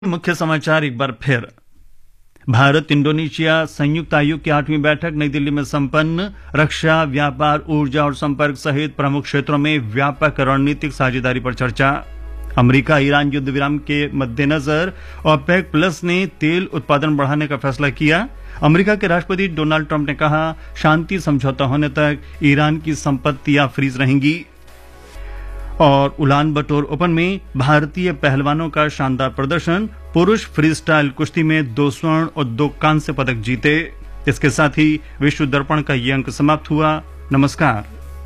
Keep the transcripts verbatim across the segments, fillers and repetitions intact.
मुख्य समाचार एक बार फिर। भारत इंडोनेशिया संयुक्त आयोग की आठवीं बैठक नई दिल्ली में संपन्न। रक्षा, व्यापार, ऊर्जा और संपर्क सहित प्रमुख क्षेत्रों में व्यापक रणनीतिक साझेदारी पर चर्चा। अमेरिका ईरान युद्ध विराम के मद्देनजर ओपेक प्लस ने तेल उत्पादन बढ़ाने का फैसला किया। अमेरिका के राष्ट्रपति डोनाल्ड ट्रंप ने कहा, शांति समझौता होने तक ईरान की संपत्तियां फ्रीज रहेंगी। और उलान बटोर ओपन में भारतीय पहलवानों का शानदार प्रदर्शन। पुरुष फ्रीस्टाइल कुश्ती में दो स्वर्ण और दो कांस्य पदक जीते। इसके साथ ही विश्व दर्पण का ये अंक समाप्त हुआ। नमस्कार।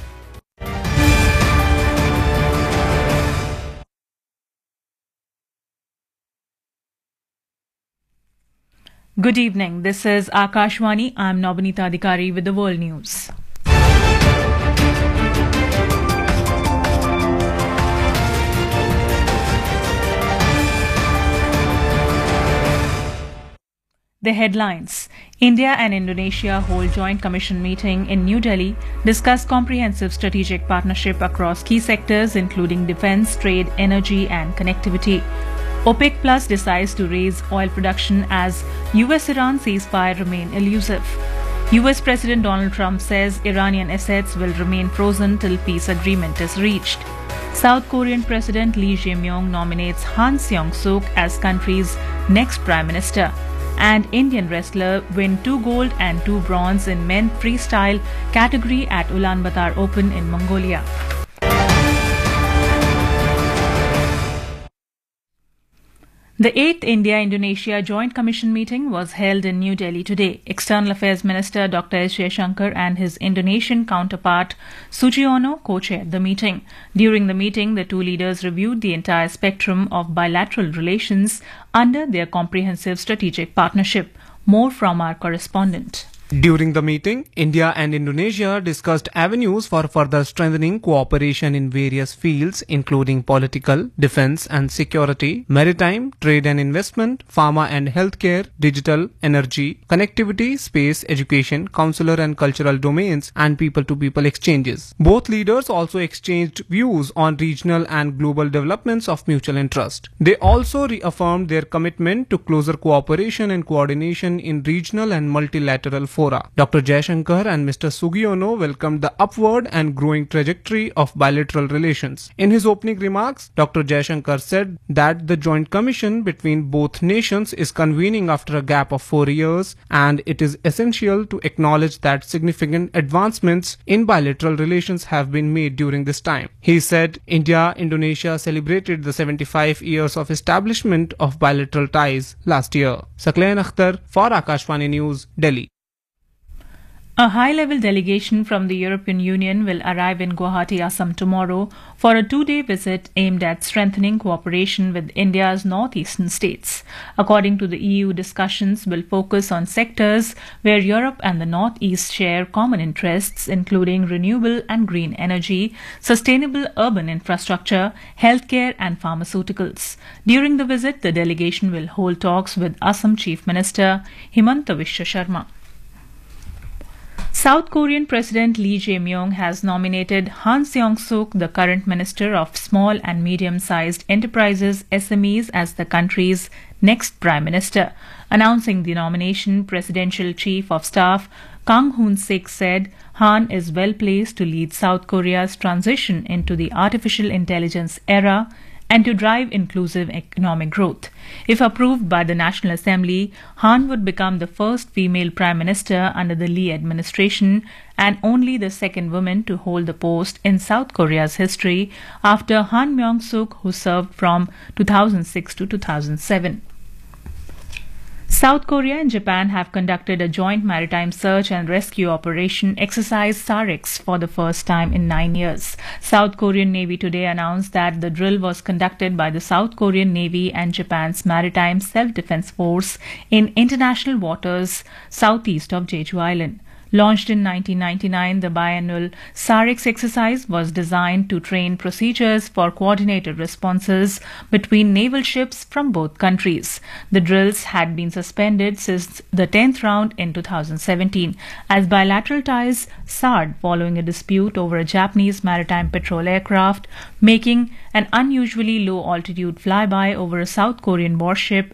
Good evening. This is Akashwani. I'm Nobinita Adhikari with the World News. The headlines. India and Indonesia hold joint commission meeting in New Delhi, discuss comprehensive strategic partnership across key sectors including defense, trade, energy and connectivity. OPEC Plus decides to raise oil production as U S-Iran ceasefire remain elusive. U S President Donald Trump says Iranian assets will remain frozen till peace agreement is reached. South Korean President Lee Jae-myung nominates Han Seong-suk as country's next prime minister. And Indian wrestler win two gold and two bronze in men freestyle category at Ulaanbaatar Open in Mongolia. The eighth India-Indonesia Joint Commission meeting was held in New Delhi today. External Affairs Minister Doctor S. Jaishankar and his Indonesian counterpart Sugiyono co-chaired the meeting. During the meeting, the two leaders reviewed the entire spectrum of bilateral relations under their comprehensive strategic partnership. More from our correspondent. During the meeting, India and Indonesia discussed avenues for further strengthening cooperation in various fields including political, defense and security, maritime, trade and investment, pharma and healthcare, digital, energy, connectivity, space, education, consular and cultural domains, and people-to-people exchanges. Both leaders also exchanged views on regional and global developments of mutual interest. They also reaffirmed their commitment to closer cooperation and coordination in regional and multilateral fora. Doctor Jaishankar and Mister Sugiyono welcomed the upward and growing trajectory of bilateral relations. In his opening remarks, Doctor Jaishankar said that the joint commission between both nations is convening after a gap of four years and it is essential to acknowledge that significant advancements in bilateral relations have been made during this time. He said India-Indonesia celebrated the seventy-five years of establishment of bilateral ties last year. Sakleen Akhtar for Akashvani News, Delhi. A high-level delegation from the European Union will arrive in Guwahati, Assam tomorrow for a two-day visit aimed at strengthening cooperation with India's northeastern states. According to the E U, discussions will focus on sectors where Europe and the Northeast share common interests, including renewable and green energy, sustainable urban infrastructure, healthcare and pharmaceuticals. During the visit, the delegation will hold talks with Assam Chief Minister Himanta Biswa Sharma. South Korean President Lee Jae-myung has nominated Han Seong-suk, the current Minister of Small and Medium-Sized Enterprises S M Es, as the country's next Prime Minister. Announcing the nomination, Presidential Chief of Staff Kang Hoon-sik said Han is well placed to lead South Korea's transition into the artificial intelligence era and to drive inclusive economic growth. If approved by the National Assembly, Han would become the first female Prime Minister under the Lee administration and only the second woman to hold the post in South Korea's history after Han Myung-suk, who served from two thousand six to two thousand seven. South Korea and Japan have conducted a joint maritime search and rescue operation exercise SAREX for the first time in nine years. South Korean Navy today announced that the drill was conducted by the South Korean Navy and Japan's Maritime Self-Defense Force in international waters southeast of Jeju Island. Launched in nineteen ninety-nine, the biannual SAREX exercise was designed to train procedures for coordinated responses between naval ships from both countries. The drills had been suspended since the tenth round in two thousand seventeen as bilateral ties soured following a dispute over a Japanese maritime patrol aircraft making an unusually low altitude flyby over a South Korean warship